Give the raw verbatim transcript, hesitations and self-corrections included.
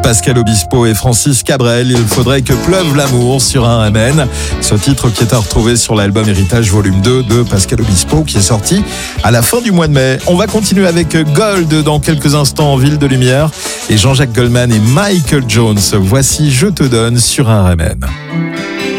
Pascal Obispo et Francis Cabrel, il faudrait que pleuve l'amour sur un R M N. Ce titre qui est à retrouver sur l'album Héritage volume deux de Pascal Obispo qui est sorti à la fin du mois de mai. On va continuer avec Gold dans quelques instants en Ville de Lumière et Jean-Jacques Goldman et Michael Jones. Voici Je te donne sur un R M N.